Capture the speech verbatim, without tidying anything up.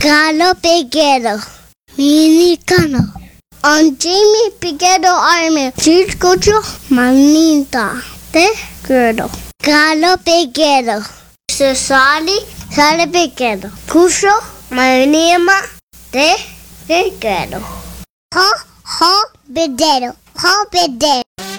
Carlo Pequero, Minicano. On Jamie Pequero Army, Ciscocho, Manita, Te Quero. Carlo Pequero, Sali, Sale Pequero. Cuso, Manima, Te Pequero. Ho, ho, bedero, ho, bedero.